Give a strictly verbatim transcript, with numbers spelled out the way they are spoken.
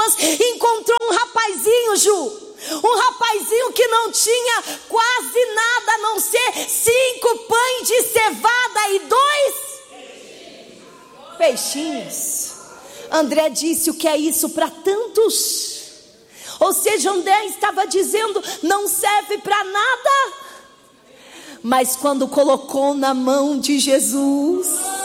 irmãs, encontrou um rapazinho, Ju. Um rapazinho que não tinha quase nada a não ser cinco pães de cevada e dois peixinhos. André disse: o que é isso para tantos? Ou seja, André estava dizendo: não serve para nada. Mas quando colocou na mão de Jesus,